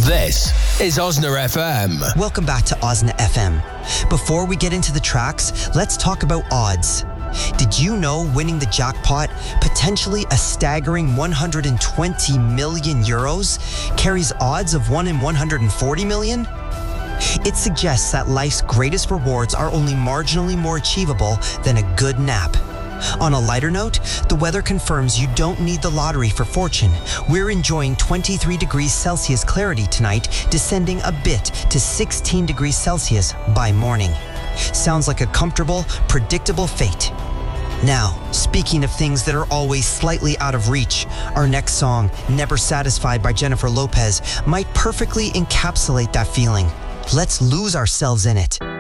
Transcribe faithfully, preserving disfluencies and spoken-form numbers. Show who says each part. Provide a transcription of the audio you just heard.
Speaker 1: This is Osna F M.
Speaker 2: Welcome back to Osna F M. Before we get into the tracks, let's talk about odds. Did you know winning the jackpot, potentially a staggering one hundred twenty million euros, carries odds of one in one hundred forty million? It suggests that life's greatest rewards are only marginally more achievable than a good nap. On a lighter note, the weather confirms you don't need the lottery for fortune. We're enjoying twenty-three degrees Celsius clarity tonight, descending a bit to sixteen degrees Celsius by morning. Sounds like a comfortable, predictable fate. Now, speaking of things that are always slightly out of reach, our next song, Never Satisfied by Jennifer Lopez, might perfectly encapsulate that feeling. Let's lose ourselves in it.